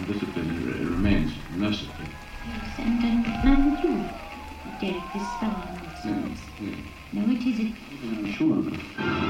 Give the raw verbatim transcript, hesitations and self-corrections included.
discipline r- remains merciful. Yes, and, and man with you, Derek, this spell on Yes, yes. No, it is. It, I'm sure of it.